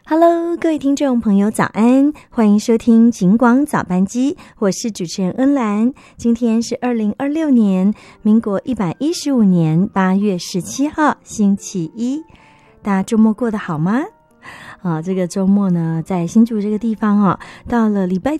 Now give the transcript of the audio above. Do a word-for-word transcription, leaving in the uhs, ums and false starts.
Hello， 各位听众朋友早安，欢迎收听警广早班机，我是主持人恩兰。今天是二零二六年民国一百一十五年八月十七号星期一，大家周末过得好吗？啊，这个周末呢，在新竹这个地方哦，到了礼拜